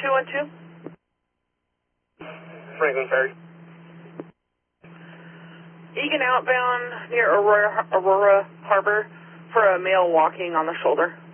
212? Franklin Ferry. Egan outbound near Aurora Harbor for a male walking on the shoulder.